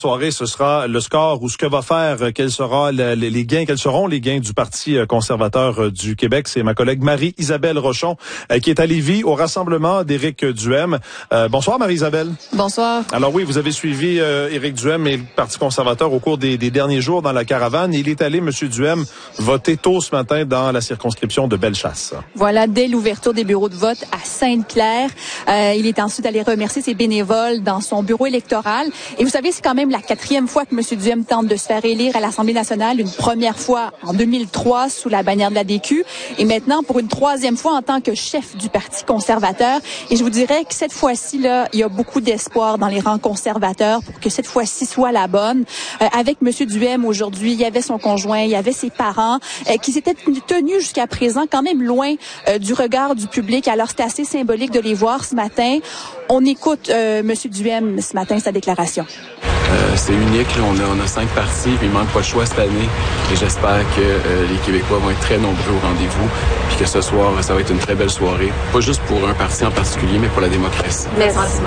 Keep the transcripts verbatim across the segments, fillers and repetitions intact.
Soirée, ce sera le score ou ce que va faire, quels sera les, les gains, quels seront les gains du Parti conservateur du Québec. C'est ma collègue Marie-Isabelle Rochon euh, qui est à Lévis au rassemblement d'Éric Duhem. Euh, bonsoir Marie-Isabelle. Bonsoir. Alors oui, vous avez suivi euh, Éric Duhem et le Parti conservateur au cours des, des derniers jours dans la caravane. Il est allé, M. Duhem, voter tôt ce matin dans la circonscription de Bellechasse. Voilà, dès l'ouverture des bureaux de vote à Sainte-Claire. Euh, il est ensuite allé remercier ses bénévoles dans son bureau électoral. Et vous savez, c'est quand même la quatrième fois que M. Duhem tente de se faire élire à l'Assemblée nationale, une première fois en deux mille trois sous la bannière de la D Q et maintenant pour une troisième fois en tant que chef du Parti conservateur. Et je vous dirais que cette fois-ci, là, il y a beaucoup d'espoir dans les rangs conservateurs pour que cette fois-ci soit la bonne. Euh, avec M. Duhem aujourd'hui, il y avait son conjoint, il y avait ses parents euh, qui s'étaient tenus jusqu'à présent quand même loin euh, du regard du public. Alors c'était assez symbolique de les voir ce matin. On écoute euh, M. Duhem ce matin, sa déclaration. Euh, c'est unique, là. On, a, on a cinq partis, puis il manque pas de choix cette année. Et j'espère que euh, les Québécois vont être très nombreux au rendez-vous, puis que ce soir, ça va être une très belle soirée. Pas juste pour un parti en particulier, mais pour la démocratie. Mes sentiments.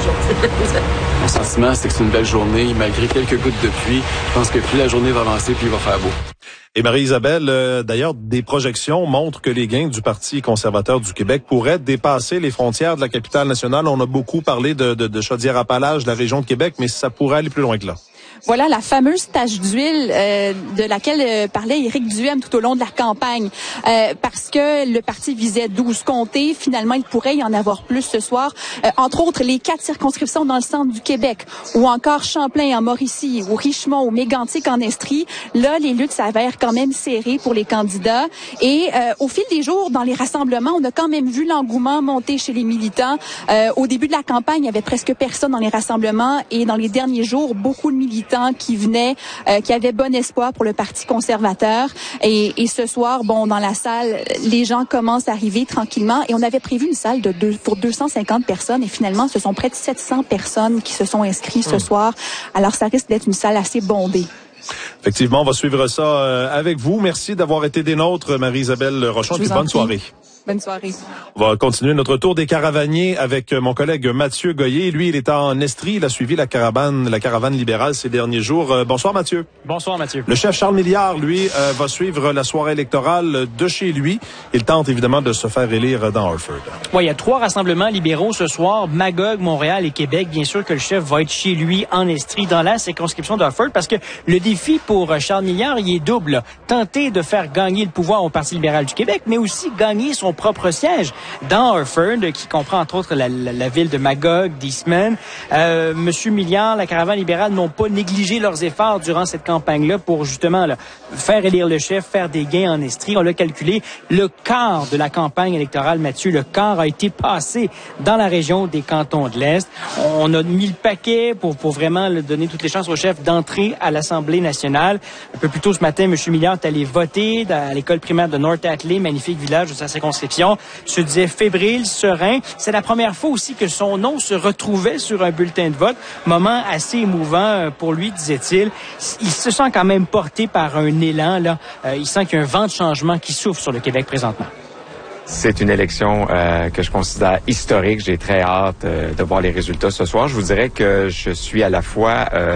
Mon sentiment, c'est que c'est une belle journée, malgré quelques gouttes de pluie. Je pense que plus la journée va avancer, plus il va faire beau. Et Marie-Isabelle, euh, d'ailleurs, des projections montrent que les gains du Parti conservateur du Québec pourraient dépasser les frontières de la capitale nationale. On a beaucoup parlé de, de, de Chaudière-Appalaches, de la région de Québec, mais ça pourrait aller plus loin que là. Voilà la fameuse tache d'huile euh, de laquelle euh, parlait Éric Duhem tout au long de la campagne. Euh, parce que le parti visait douze comtés, finalement, il pourrait y en avoir plus ce soir. Euh, entre autres, les quatre circonscriptions dans le centre du Québec, ou encore Champlain en Mauricie, ou Richemont, ou Mégantic en Estrie. Là, les luttes s'avèrent quand même serrées pour les candidats. Et euh, au fil des jours, dans les rassemblements, on a quand même vu l'engouement monter chez les militants. Euh, au début de la campagne, il y avait presque personne dans les rassemblements. Et dans les derniers jours, beaucoup de militants qui venaient, euh, qui avaient bon espoir pour le Parti conservateur. Et, et ce soir, bon, dans la salle, les gens commencent à arriver tranquillement. Et on avait prévu une salle de deux, pour deux cent cinquante personnes. Et finalement, ce sont près de sept cents personnes qui se sont inscrites ce soir. Alors, ça risque d'être une salle assez bondée. Effectivement, on va suivre ça euh, avec vous. Merci d'avoir été des nôtres, Marie-Isabelle Rochon. Et bonne soirée. Bonne soirée. On va continuer notre tour des caravaniers avec mon collègue Mathieu Goyer. Lui, il est en Estrie. Il a suivi la caravane, la caravane libérale ces derniers jours. Euh, bonsoir, Mathieu. Bonsoir, Mathieu. Le chef Charles Milliard, lui, euh, va suivre la soirée électorale de chez lui. Il tente évidemment de se faire élire dans Hartford. Oui, il y a trois rassemblements libéraux ce soir. Magog, Montréal et Québec. Bien sûr que le chef va être chez lui en Estrie, dans la circonscription d'Hartford, parce que le défi pour Charles Milliard, il est double. Tenter de faire gagner le pouvoir au Parti libéral du Québec, mais aussi gagner son propre siège dans Hartford, qui comprend entre autres la, la, la ville de Magog, d'Eastman. Euh, Monsieur Milliard, la caravane libérale n'ont pas négligé leurs efforts durant cette campagne-là pour justement là, faire élire le chef, faire des gains en Estrie. On l'a calculé, le quart de la campagne électorale, Mathieu, le quart a été passé dans la région des cantons de l'Est. On a mis le paquet pour, pour vraiment là, donner toutes les chances au chef d'entrer à l'Assemblée nationale. Un peu plus tôt ce matin, M. Milliard est allé voter à l'école primaire de North Atlee, magnifique village de sa circonscription. Se disait fébrile, serein. C'est la première fois aussi que son nom se retrouvait sur un bulletin de vote. Moment assez émouvant pour lui, disait-il. Il se sent quand même porté par un élan, là. Euh, il sent qu'il y a un vent de changement qui souffle sur le Québec présentement. C'est une élection euh, que je considère historique. J'ai très hâte euh, de voir les résultats ce soir. Je vous dirais que je suis à la fois euh,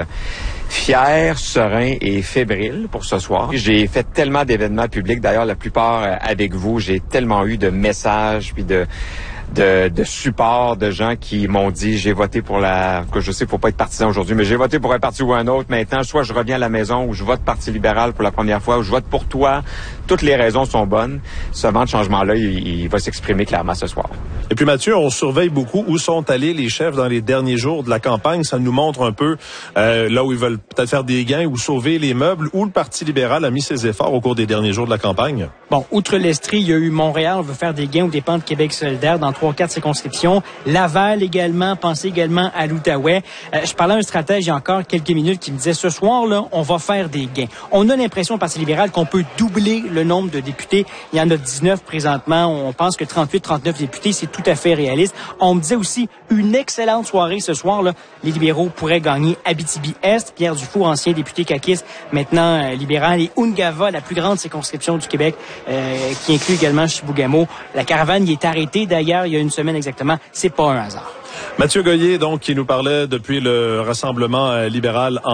fier, serein et fébrile pour ce soir. J'ai fait tellement d'événements publics, d'ailleurs la plupart euh, avec vous. J'ai tellement eu de messages puis de de, de support de gens qui m'ont dit j'ai voté pour la que je sais faut pas être partisan aujourd'hui, mais j'ai voté pour un parti ou un autre. Maintenant, soit je reviens à la maison ou je vote Parti libéral pour la première fois ou je vote pour toi. Toutes les raisons sont bonnes. Ce vent de changement-là, il, il va s'exprimer clairement ce soir. Et puis Mathieu, on surveille beaucoup où sont allés les chefs dans les derniers jours de la campagne. Ça nous montre un peu euh, là où ils veulent peut-être faire des gains ou sauver les meubles, où le Parti libéral a mis ses efforts au cours des derniers jours de la campagne. Bon, outre l'Estrie, il y a eu Montréal, on veut faire des gains aux dépens de Québec solidaire dans trois quatre circonscriptions. Laval également, pensez également à l'Outaouais. Euh, je parlais à un stratège il y a encore quelques minutes qui me disait ce soir-là, on va faire des gains. On a l'impression au Parti libéral qu'on peut doubler le nombre de députés. Il y en a dix-neuf présentement. On pense que trente-huit trente-neuf députés, c'est tout à fait réaliste. On me disait aussi une excellente soirée ce soir-là. Les libéraux pourraient gagner Abitibi-Est. Pierre Dufour, ancien député caquiste, maintenant euh, libéral, et Ungava, la plus grande circonscription du Québec, euh, qui inclut également Chibougamau. La caravane y est arrêtée d'ailleurs il y a une semaine exactement. C'est pas un hasard. Mathieu Goyer, donc, qui nous parlait depuis le rassemblement euh, libéral en